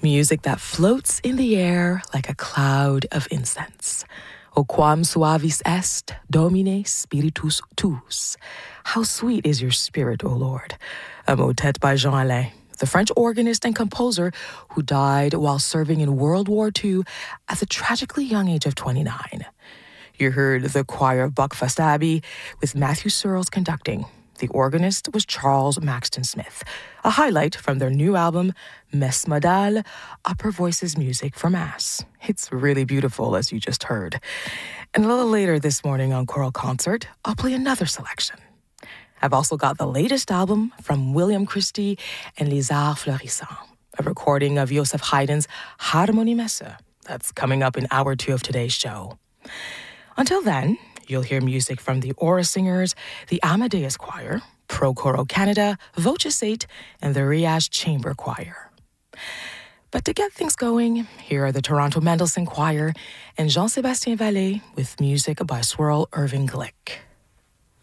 Music that floats in the air like a cloud of incense. O quam suavis est, Domine spiritus tuus. How sweet is your spirit, O Lord. A motet by Jean Alain, the French organist and composer who died while serving in World War II at the tragically young age of 29. You heard the choir of Buckfast Abbey with Matthew Searles conducting. The organist was Charles Maxton Smith, a highlight from their new album, Messe Modale, Opera Voices Music for Mass. It's really beautiful, as you just heard. And a little later this morning on Choral Concert, I'll play another selection. I've also got the latest album from William Christie and Les Arts Florissants, a recording of Joseph Haydn's Harmonie Messe. That's coming up in hour 2 of today's show. Until then, you'll hear music from the Aura Singers, the Amadeus Choir, Pro Coro Canada, Voce 8, and the Riage Chamber Choir. But to get things going, here are the Toronto Mendelssohn Choir and Jean-Sébastien Vallée with music by Swirl Irving Glick.